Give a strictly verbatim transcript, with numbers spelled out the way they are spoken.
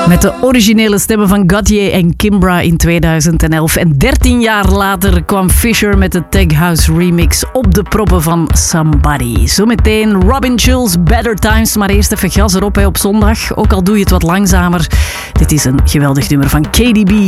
Met de originele stemmen van Gotye en Kimbra in tweeduizend elf. En dertien jaar later kwam Fisher met de Tech House remix op de proppen van Somebody. Zometeen Robin Schulz, Better Times. Maar eerst even gas erop hè, op zondag. Ook al doe je het wat langzamer. Dit is een geweldig nummer van K D B.